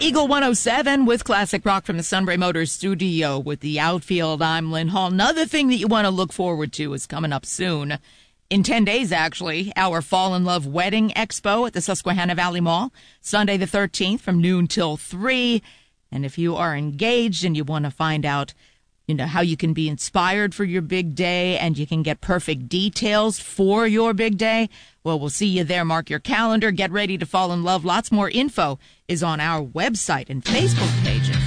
Eagle 107 with classic rock from the Sunbury Motors studio with the outfield. I'm Lynn Hall. Another thing that you want to look forward to is coming up soon. In 10 days, actually, our Fall in Love Wedding Expo at the Susquehanna Valley Mall, Sunday the 13th from noon till 3. And if you are engaged and you want to find out, how you can be inspired for your big day and you can get perfect details for your big day, well, we'll see you there. Mark your calendar. Get ready to fall in love. Lots more info is on our website and Facebook page.